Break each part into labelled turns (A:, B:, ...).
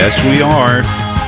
A: Yes, we are.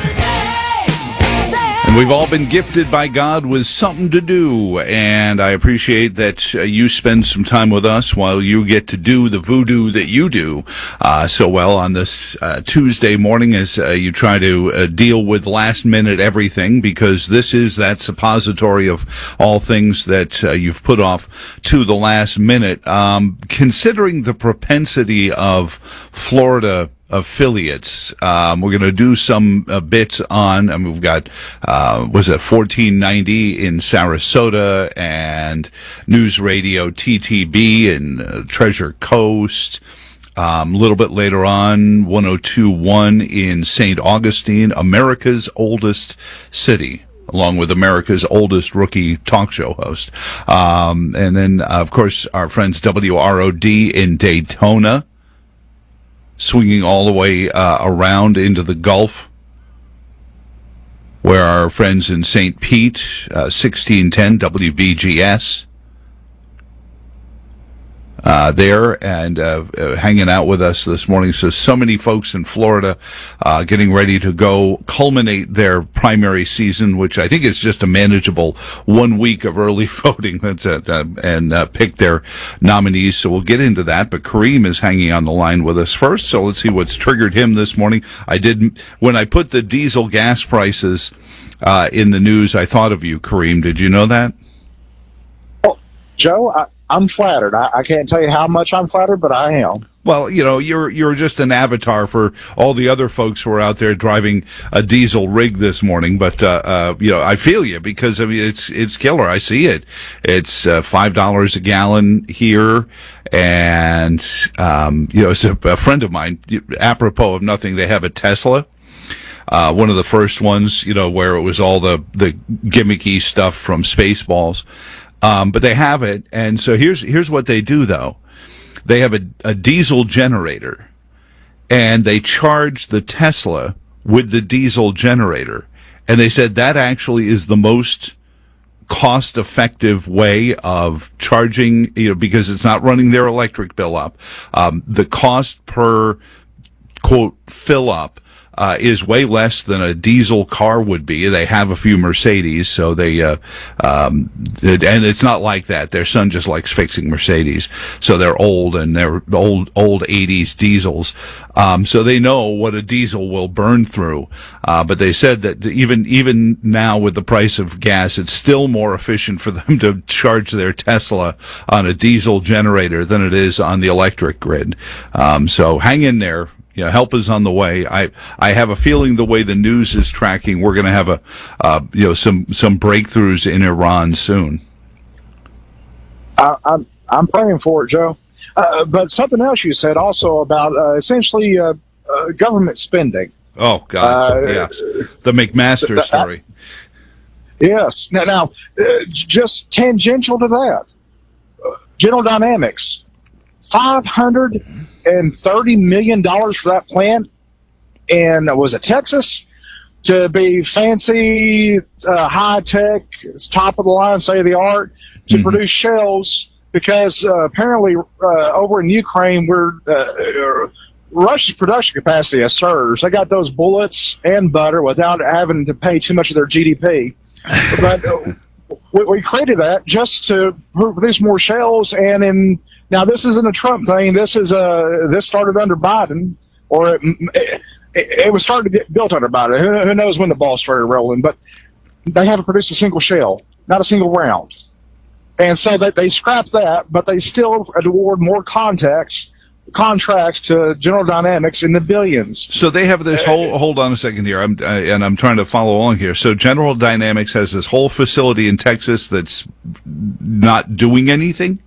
A: And we've all been gifted by God with something to do, and I appreciate that you spend some time with us while you get to do the voodoo that you do so well on this Tuesday morning as you try to deal with last-minute everything, because this is that suppository of all things that you've put off to the last minute. Considering the propensity of Florida affiliates, we're going to do some bits on, we've got, was it 1490 in Sarasota and News Radio TTB in Treasure Coast. A little bit later on, 102.1 in St. Augustine, America's oldest city, along with America's oldest rookie talk show host. And then, of course, our friends WROD in Daytona, swinging all the way around into the Gulf, where our friends in St. Pete, 1610 WBGS, there and hanging out with us this morning. So many folks in Florida getting ready to go culminate their primary season, which I think is just a manageable 1 week of early voting, and pick their nominees. So we'll get into that. But Kareem is hanging on the line with us first. So let's see what's triggered him this morning. When I put the diesel gas prices in the news, I thought of you, Kareem. Did you know that?
B: Oh, Joe, I'm flattered. I can't tell you how much I'm flattered, but I am.
A: Well, you know, you're just an avatar for all the other folks who are out there driving a diesel rig this morning. But you know, I feel you, because I mean it's killer. I see it. It's $5 a gallon here, and you know, it's a friend of mine. Apropos of nothing, they have a Tesla. One of the first ones, you know, where it was all the gimmicky stuff from Spaceballs. But they have it, and so here's what they do, though. They have a diesel generator, and they charge the Tesla with the diesel generator. And they said that actually is the most cost-effective way of charging, you know, because it's not running their electric bill up. The cost per, quote, fill up is way less than a diesel car would be. They have a few Mercedes, so they, and it's not like that. Their son just likes fixing Mercedes. So they're old, and they're old 80s diesels. So they know what a diesel will burn through. But they said that even now with the price of gas, it's still more efficient for them to charge their Tesla on a diesel generator than it is on the electric grid. So hang in there. You know, help is on the way. I have a feeling the way the news is tracking, we're going to have you know, some breakthroughs in Iran soon.
B: I'm praying for it, Joe. But something else you said also about essentially government spending.
A: Oh God, yes, the McMaster story.
B: Yes. Now, just tangential to that, General Dynamics. $530 million for that plant in, was it Texas? To be fancy, high-tech, top of the line, state-of-the-art, to produce shells, because apparently over in Ukraine, Russia's production capacity has surged. They got those bullets and butter without having to pay too much of their GDP. But we created that just to produce more shells, and now, this isn't a Trump thing. This started under Biden, or it was started to get built under Biden. Who knows when the ball started rolling? But they haven't produced a single shell, not a single round. And so they scrapped that, but they still award more contracts to General Dynamics in the billions.
A: So they have this hold on a second here. I'm trying to follow along here. So General Dynamics has this whole facility in Texas that's not doing anything?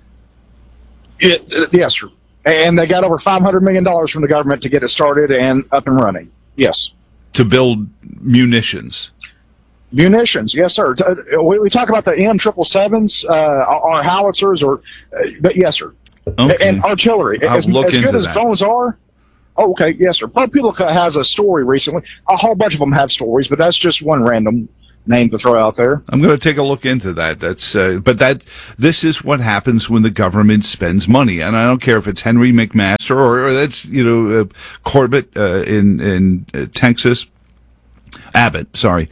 B: Yes, sir. And they got over $500 million from the government to get it started and up and running. Yes.
A: To build munitions.
B: Munitions, yes, sir. We talk about the M777s, our howitzers, but yes, sir.
A: Okay.
B: And artillery. As good as drones are. Oh, okay, yes, sir. ProPublica has a story recently. A whole bunch of them have stories, but that's just one random name to throw out there.
A: I'm going to take a look into that. This is what happens when the government spends money. And I don't care if it's Henry McMaster or that's, Corbett, in Texas. Abbott, sorry.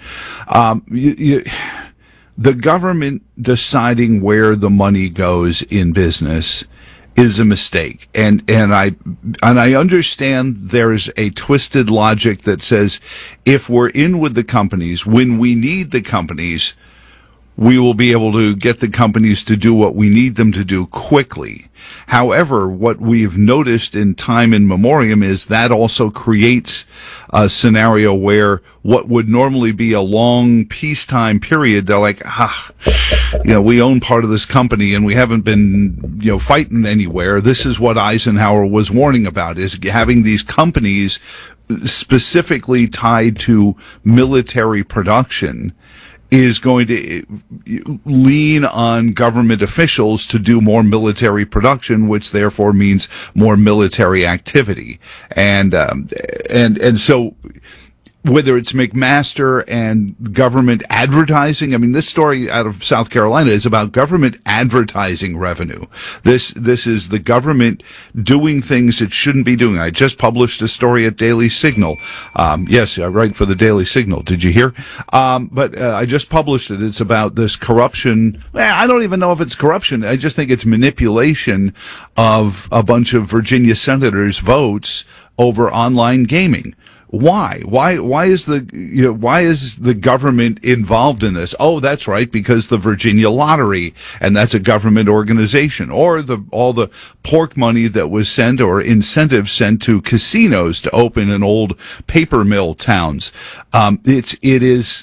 A: The government deciding where the money goes in business is a mistake. And I understand there's a twisted logic that says if we're in with the companies, when we need the companies, we will be able to get the companies to do what we need them to do quickly. However, what we've noticed in time in memoriam is that also creates a scenario where what would normally be a long peacetime period, they're like, we own part of this company and we haven't been, fighting anywhere. This is what Eisenhower was warning about, is having these companies specifically tied to military production is going to lean on government officials to do more military production, which therefore means more military activity. And so whether it's McMaster and government advertising, I mean, this story out of South Carolina is about government advertising revenue. This is the government doing things it shouldn't be doing. I just published a story at Daily Signal. Yes, I write for the Daily Signal. Did you hear? But I just published it. It's about this corruption. I don't even know if it's corruption. I just think it's manipulation of a bunch of Virginia senators' votes over online gaming. Why? Why is the government involved in this? Oh, that's right, because the Virginia Lottery, and that's a government organization, or all the pork money that was sent or incentives sent to casinos to open in old paper mill towns. It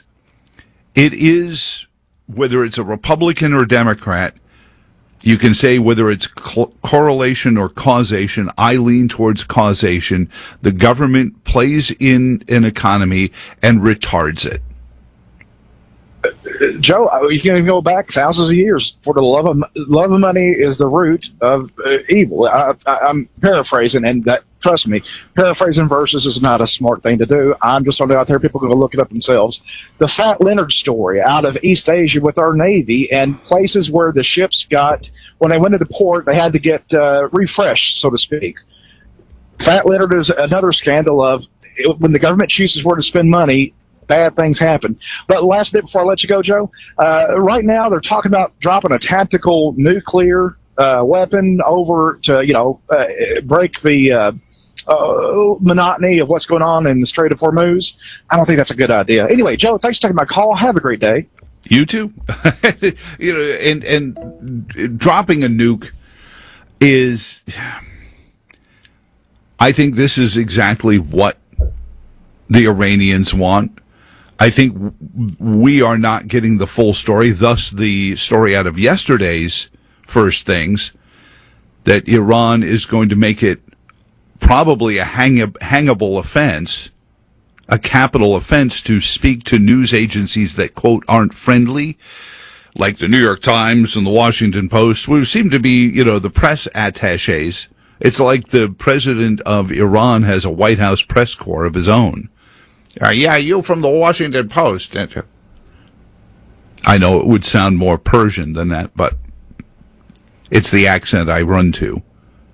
A: is whether it's a Republican or Democrat. You can say whether it's correlation or causation. I lean towards causation. The government plays in an economy and retards it.
B: Joe, you can even go back thousands of years. For the love of money is the root of evil. I'm paraphrasing, and that, trust me, paraphrasing verses is not a smart thing to do. I'm just throwing it out there. People can go look it up themselves. The Fat Leonard story out of East Asia with our Navy and places where the ships got, when they went into port, they had to get refreshed, so to speak. Fat Leonard is another scandal of when the government chooses where to spend money, bad things happen. But last bit before I let you go, Joe, right now they're talking about dropping a tactical nuclear weapon over to, break the monotony of what's going on in the Strait of Hormuz. I don't think that's a good idea. Anyway, Joe, thanks for taking my call. Have a great day.
A: You too. And dropping a nuke is, I think this is exactly what the Iranians want. I think we are not getting the full story, thus the story out of yesterday's First Things, that Iran is going to make it probably a hangable offense, a capital offense, to speak to news agencies that, quote, aren't friendly, like the New York Times and the Washington Post, who seem to be, the press attaches. It's like the president of Iran has a White House press corps of his own. Yeah, you from the Washington Post. I know it would sound more Persian than that, but it's the accent I run to.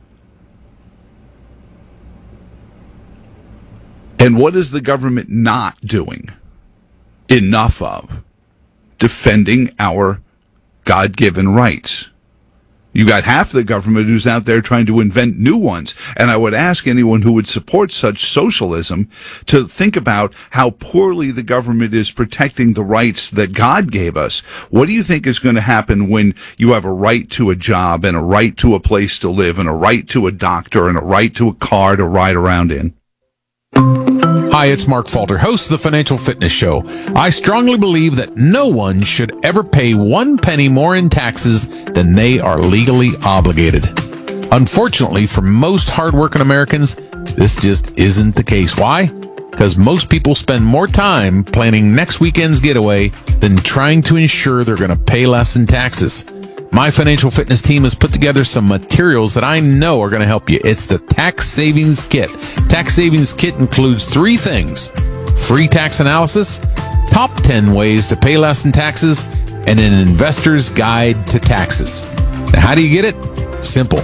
A: And what is the government not doing enough of? Defending our God-given rights. You got half the government who's out there trying to invent new ones. And I would ask anyone who would support such socialism to think about how poorly the government is protecting the rights that God gave us. What do you think is going to happen when you have a right to a job and a right to a place to live and a right to a doctor and a right to a car to ride around in?
C: Hi, it's Mark Falter, host of the Financial Fitness Show. I strongly believe that no one should ever pay 1 penny more in taxes than they are legally obligated. Unfortunately, for most hardworking Americans, this just isn't the case. Why? Because most people spend more time planning next weekend's getaway than trying to ensure they're going to pay less in taxes. My financial fitness team has put together some materials that I know are going to help you. It's the Tax Savings Kit. Tax Savings Kit includes 3 things: free tax analysis, top 10 ways to pay less in taxes and an investor's guide to taxes. Now, how do you get it? Simple.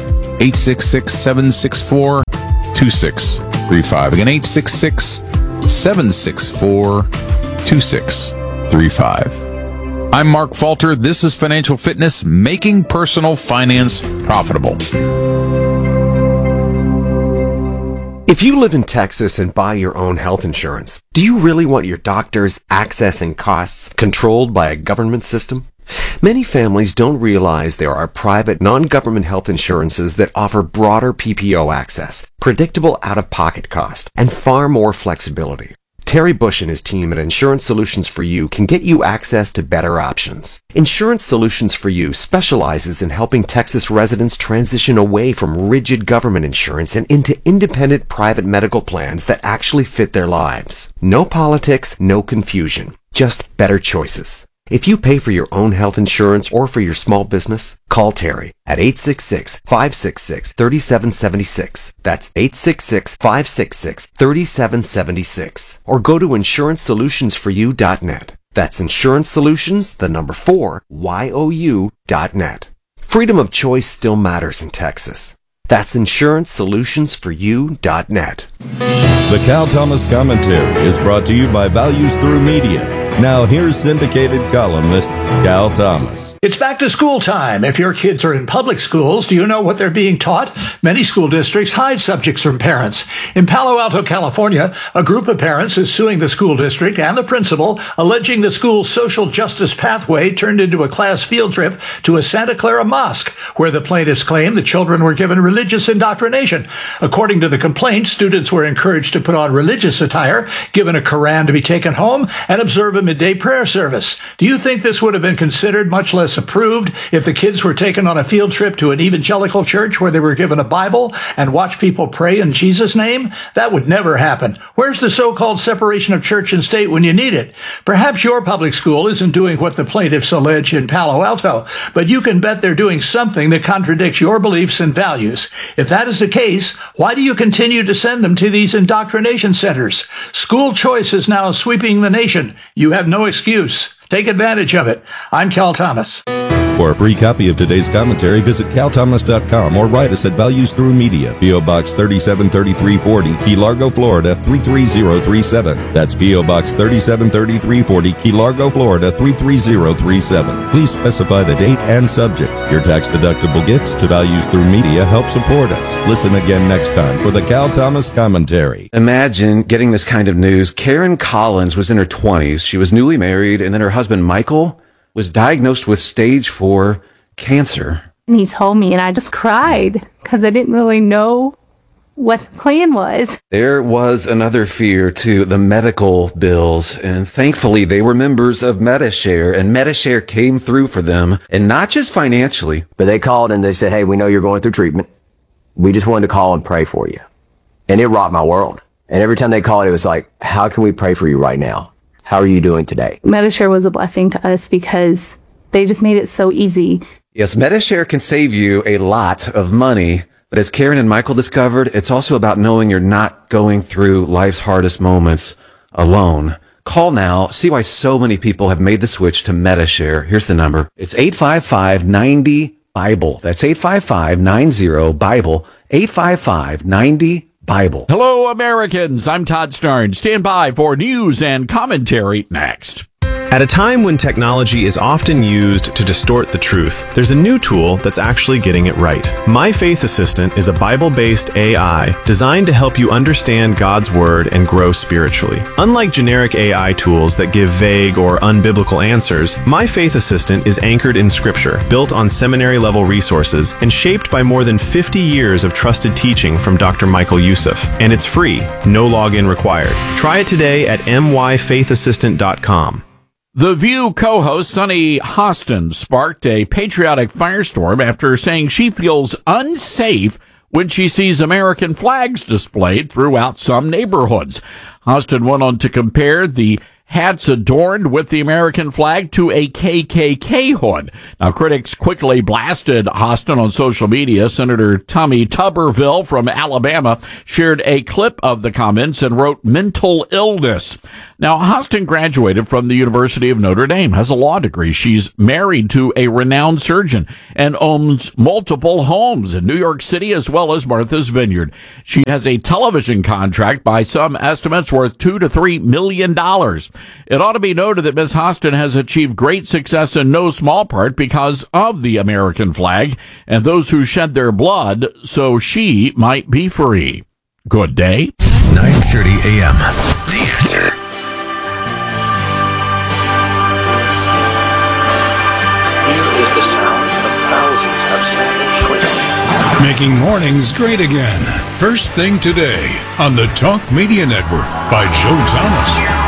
C: 866-764-2635. Again, 866-764-2635. I'm Mark Falter. This is Financial Fitness, making personal finance profitable.
D: If you live in Texas and buy your own health insurance, do you really want your doctor's access and costs controlled by a government system? Many families don't realize there are private, non-government health insurances that offer broader PPO access, predictable out-of-pocket cost, and far more flexibility. Terry Bush and his team at Insurance Solutions for You can get you access to better options. Insurance Solutions for You specializes in helping Texas residents transition away from rigid government insurance and into independent private medical plans that actually fit their lives. No politics, no confusion, just better choices. If you pay for your own health insurance or for your small business, call Terry at 866-566-3776. That's 866-566-3776. Or go to insurancesolutionsforyou.net. That's insurance solutions, the number 4, YOU.net. Freedom of choice still matters in Texas. That's insurancesolutionsforyou.net.
E: The Cal Thomas Commentary is brought to you by Values Through Media. Now here's syndicated columnist Cal Thomas.
F: It's back to school time. If your kids are in public schools, do you know what they're being taught? Many school districts hide subjects from parents. In Palo Alto, California, a group of parents is suing the school district and the principal, alleging the school's social justice pathway turned into a class field trip to a Santa Clara mosque, where the plaintiffs claim the children were given religious indoctrination. According to the complaint, students were encouraged to put on religious attire, given a Quran to be taken home, and observe a midday prayer service. Do you think this would have been considered, much less approved, if the kids were taken on a field trip to an evangelical church where they were given a Bible and watched people pray in Jesus' name? That would never happen. Where's the so-called separation of church and state when you need it? Perhaps your public school isn't doing what the plaintiffs allege in Palo Alto, but you can bet they're doing something that contradicts your beliefs and values. If that is the case, why do you continue to send them to these indoctrination centers? School choice is now sweeping the nation. You have no excuse. Take advantage of it. I'm Cal Thomas.
E: For a free copy of today's commentary, visit calthomas.com or write us at Values Through Media, P.O. Box 373340, Key Largo, Florida 33037. That's P.O. Box 373340, Key Largo, Florida 33037. Please specify the date and subject. Your tax-deductible gifts to Values Through Media help support us. Listen again next time for the Cal Thomas Commentary.
G: Imagine getting this kind of news. Karen Collins was in her 20s. She was newly married, and then her husband, Michael, was diagnosed with stage 4 cancer.
H: And he told me, and I just cried because I didn't really know what the plan was.
G: There was another fear to the medical bills, and thankfully they were members of Medi-Share, and Medi-Share came through for them, and not just financially.
I: But they called and they said, hey, we know you're going through treatment. We just wanted to call and pray for you. And it rocked my world. And every time they called, it was like, how can we pray for you right now? How are you doing today?
H: Medi-Share was a blessing to us because they just made it so easy.
G: Yes, Medi-Share can save you a lot of money, but as Karen and Michael discovered, it's also about knowing you're not going through life's hardest moments alone. Call now. See why so many people have made the switch to Medi-Share. Here's the number. It's 855-90-BIBLE. That's 855-90-BIBLE. 855-90-BIBLE.
J: Hello, Americans. I'm Todd Starn. Stand by for news and commentary next.
K: At a time when technology is often used to distort the truth, there's a new tool that's actually getting it right. My Faith Assistant is a Bible-based AI designed to help you understand God's Word and grow spiritually. Unlike generic AI tools that give vague or unbiblical answers, My Faith Assistant is anchored in Scripture, built on seminary-level resources, and shaped by more than 50 years of trusted teaching from Dr. Michael Youssef. And it's free, no login required. Try it today at myfaithassistant.com.
J: The View co-host Sunny Hostin sparked a patriotic firestorm after saying she feels unsafe when she sees American flags displayed throughout some neighborhoods. Hostin went on to compare the hats adorned with the American flag to a KKK hood. Now, critics quickly blasted Hostin on social media. Senator Tommy Tuberville from Alabama shared a clip of the comments and wrote mental illness. Now, Hostin graduated from the University of Notre Dame, has a law degree. She's married to a renowned surgeon and owns multiple homes in New York City as well as Martha's Vineyard. She has a television contract by some estimates worth $2 to $3 million. It ought to be noted that Ms. Hostin has achieved great success in no small part because of the American flag and those who shed their blood so she might be free. Good day.
C: 9:30 a.m. The Answer. Making mornings great again. First thing today on the Talk Media Network by Joe Thomas.